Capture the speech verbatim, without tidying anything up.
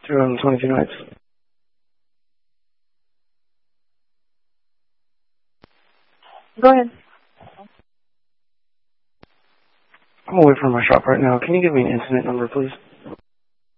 Um, twenty-two nights. Go ahead. I'm away from my shop right now. Can you give me an incident number, please?